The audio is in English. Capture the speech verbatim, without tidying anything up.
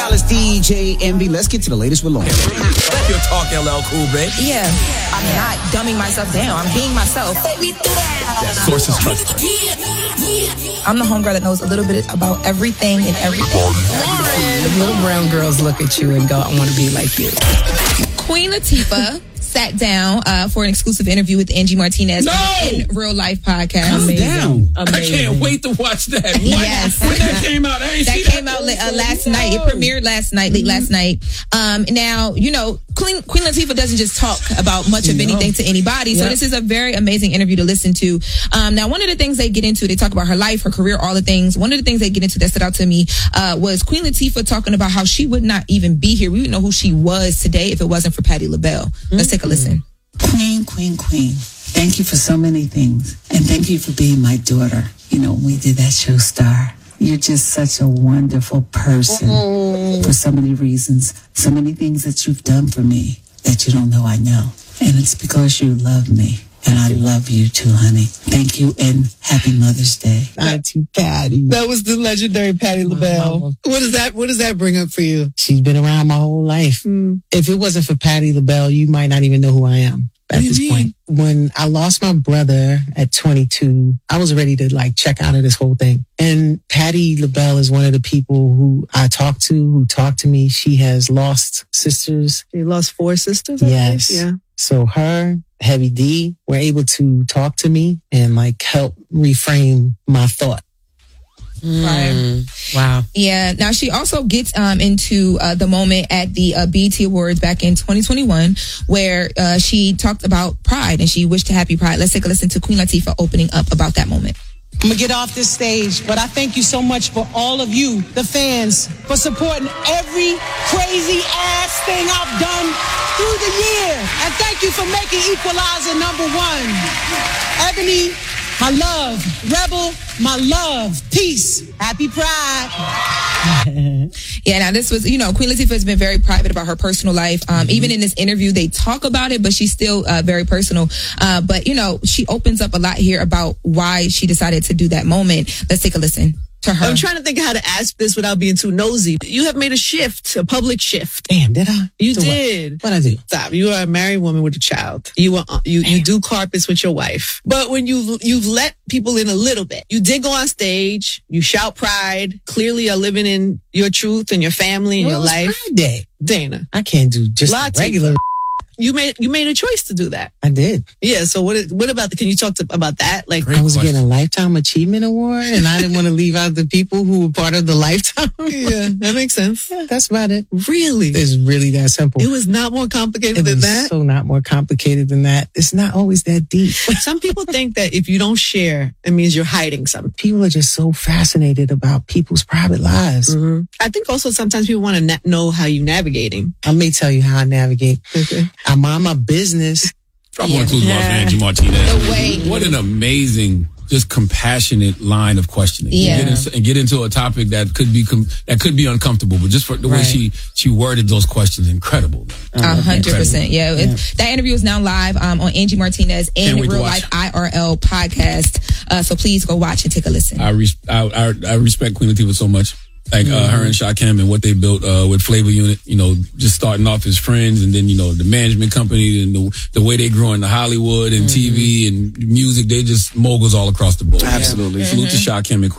Y'all, it's D J Envy. Let's get to the latest with Lauren. You're talk L L Cool, babe. Yeah, I'm not dumbing myself down. I'm being myself. Sources trust. I'm the homegirl that knows a little bit about everything and everything. The little brown girls look at you and go, I want to be like you. Queen Latifah sat down uh, for an exclusive interview with Angie Martinez no! in Real Life Podcast. Calm Amazing. down. Amazing. I can't wait to watch that. What? Yes. When that came out, I ain't That see came that. out uh, last night. It premiered last night, late last night. Um, now, you know, Queen, Queen Latifah doesn't just talk about much of anything to anybody. So Yep. this is a very amazing interview to listen to. Um, now, one of the things they get into, they talk about her life, her career, all the things. One of the things they get into that stood out to me uh, was Queen Latifah talking about how she would not even be here. We wouldn't know who she was today if it wasn't for Patti LaBelle. Let's take a listen. Queen, queen, queen. Thank you for so many things. And thank you for being my daughter. You know, we did that show Star. You're just such a wonderful person mm-hmm. for so many reasons. So many things that you've done for me that you don't know I know. And it's because you love me. And I love you too, honey. Thank you and happy Mother's Day. Auntie Patti. That was the legendary Patti LaBelle. What does that What does that bring up for you? She's been around my whole life. Mm. If it wasn't for Patti LaBelle, you might not even know who I am at this mean? point. When I lost my brother at twenty-two, I was ready to like check out of this whole thing. And Patti LaBelle is one of the people who I talk to, who talk to me. She has lost sisters. She lost four sisters? I Yes. think? Yeah. So her, Heavy D, were able to talk to me and like help reframe my thought. Right. Wow. Yeah. Now she also gets um, into uh, the moment at the uh, B E T Awards back in twenty twenty-one, where uh, she talked about Pride and she wished a happy Pride. Let's take a listen to Queen Latifah opening up about that moment. I'm gonna get off this stage, but I thank you so much for all of you, the fans, for supporting every crazy ass thing I've done through the year. And thank you for making Equalizer number one. Ebony, my love. Rebel, my love. Peace. Happy Pride. Yeah, now this was, you know, Queen Latifah has been very private about her personal life. Um, mm-hmm. Even in this interview, they talk about it, but she's still uh, very personal. Uh, but, you know, she opens up a lot here about why she decided to do that moment. Let's take a listen to her. I'm trying to think of how to ask this without being too nosy. You have made a shift, a public shift. Damn, did I? You Do did. What? What'd I do? Stop. You are a married woman with a child. You are, you, you do carpets with your wife. But when you, you've let people in a little bit, you did go on stage, you shout Pride, clearly are living in your truth and your family and Well, your it was life. Pride Day. Dana. I can't do just Latifah. regular. You made, you made a choice to do that. I did. Yeah. So what, what about the, can you talk to, about that? Like, I was getting a Lifetime Achievement Award and I didn't want to leave out the people who were part of the Lifetime. yeah, that makes sense. Yeah, that's about it. Really? It's really that simple. It was not more complicated It than was that. so not more complicated than that. It's not always that deep. Some people think that if you don't share, it means you're hiding something. People are just so fascinated about people's private lives. Mm-hmm. I think also sometimes people want to na- know how you navigating. I may tell you how I navigate. Okay. I mind my business. I want to love Angie Martinez. The way- What an amazing, just compassionate line of questioning. Yeah. And get, into, and get into a topic that could be com- that could be uncomfortable, but just for the way Right. she she worded those questions, incredible. A hundred percent. Yeah. Yeah. It, that interview is now live um, on Angie Martinez Can't and wait to Real watch. Life I R L podcast. Uh, so please go watch and take a listen. I, res- I, I I respect Queen Latifah so much. Like uh, her and Shakim and what they built uh, with Flavor Unit, you know, just starting off as friends, and then you know the management company and the the way they grew into Hollywood and mm-hmm. T V and music. They just moguls all across the board. Absolutely. Salute to Shakim and